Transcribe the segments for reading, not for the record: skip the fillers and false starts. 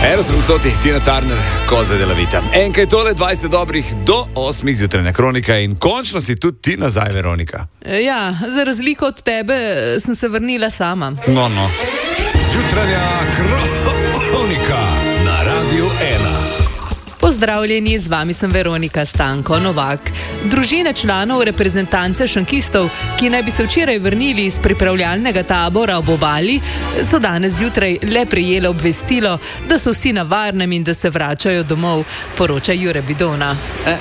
Eno sem vsoti, Tina Turner, Koza de la Vita. Enkaj tole, 20 dobrih do 8 zjutraj na Kronika in končno si tudi ti nazaj, Veronika. Ja, za razliko od tebe sem se vrnila sama. No. Jutranja Kronika na Radiu 1. Pozdravljeni, z vami sem Veronika Stanko Novak. Družine članov reprezentance šankistov, ki naj bi se včeraj vrnili iz pripravljalnega tabora ob obali, so danes zjutraj le prejele obvestilo, da so vsi na varnem in da se vračajo domov, poroča Jure Bidona.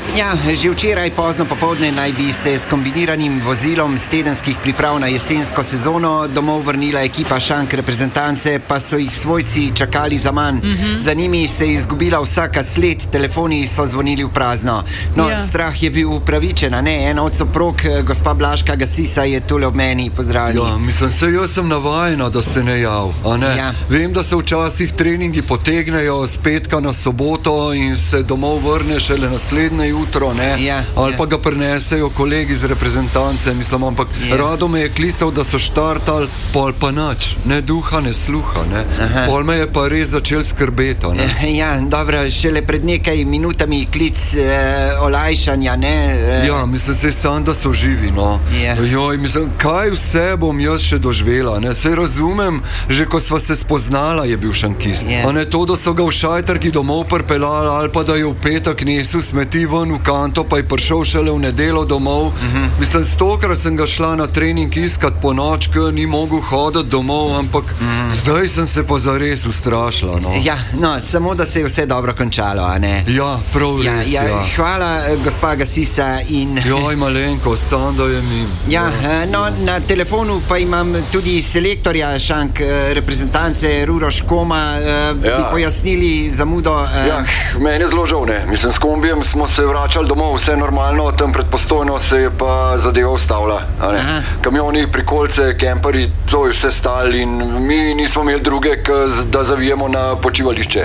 Že včeraj pozno popoldne naj bi se s kombiniranim vozilom z tedenskih priprav na jesensko sezono domov vrnila ekipa šank reprezentance, pa so jih svojci čakali zaman. Za njimi se je izgubila vsaka sled, telefoni so zvonili v prazno. Strah je bil upravičen, ne? Ena od soprog, gospa Blažka Gasisa, je tule ob meni. Pozdravljeni. Ja, mislim, jaz sem navajena, da se ne jav, a ne? Ja. Vem, da se včasih treningi potegnejo z petka na soboto in se domov vrne šele naslednje jutro, ne? Ja, ali pa ga prinesejo kolegi iz reprezentance, mislim, ampak Rado me je klical, da so štartali, pol pa nič, ne duha, ne sluha, ne? Pol me je pa res začel skrbeti, ne? Ja, dobro, šele pred nekaj minutami klic olajšanja, ne? Ja, mislim, se sam, da so živi, no. Joj, mislim, kaj vse bom jaz še doživela, ne? Se razumem, že ko sva se spoznala, je bil šankist. A ne to, da so ga v šajtrki domov pripeljali, ali pa da je v petek nesel smeti ven v kanto, pa je prišel šele v nedeljo domov. Mislim, stokrat sem ga šla na trening iskat po noč, ker ni mogel hoditi domov, ampak zdaj sem se pa zares ustrašila, no. Ja, no, samo da se je vse dobro končalo, a ne? Ja, prav res, ja. Hvala, gospa Gasisa in... Joj, malenko, sam da je mi... Ja, no, na telefonu pa imam tudi selektorja šank reprezentance Ruro Škoma. Bi pojasnili zamudo... Meni je zelo žal, ne. Mislim, s kombijem smo se vračali domov, vse normalno, tam pred Postojno se je pa zadeva ustavila. Kamioni, prikolce, kemperi, to je vse stal in mi nismo imeli druge, da zavijemo na počivališče.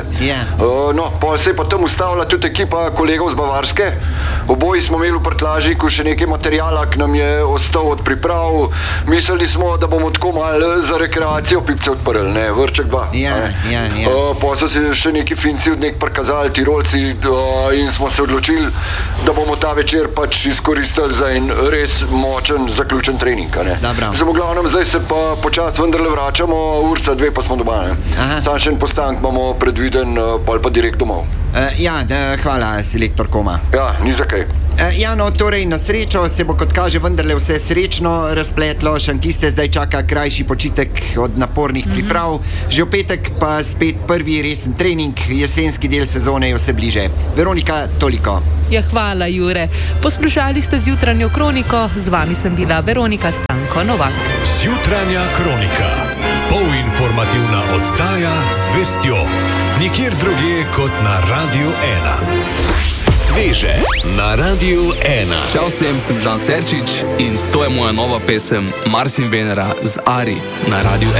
No, pol se je pa tam ustavila tudi ekipa kolegov z Bavarske. Oboji smo imeli v prtljažniku še nekaj materijala, ki nam je ostal od priprav. Mislili smo, da bomo tako malo za rekreacijo pipce odprli, ne, vrček 2. Pa so se še neki Finci od nek prikazali, Tirolci, in smo se odločili, da bomo ta večer pač izkoristili za en res močen, zaključen trening, ne. V glavnem, zdaj se pa počasi vendarle vračamo, urca 2 pa smo doma, ne. Sam še en postank imamo predviden, pa direkt domov. Hvala, selektor Koma. Ja, ni za kaj. Torej na srečo se bo, kot kaže, vendarle vse srečno razpletlo. Šankiste zdaj čaka krajši počitek od napornih priprav. Že v petek pa spet prvi resen trening, jesenski del sezone je vse bliže. Veronika, toliko. Ja, hvala, Jure. Poslušali ste Zjutranjo Kroniko, z vami sem bila Veronika Stanko Novak. Zjutranja Kronika. Polinformativna oddaja z vestjo. Nikjer drugje kot na Radiu 1. Sveže na Radiu 1. Čau vsem, sem Žan Serčič in to je moja nova pesem Mars in Venera z Ari na Radiu 1.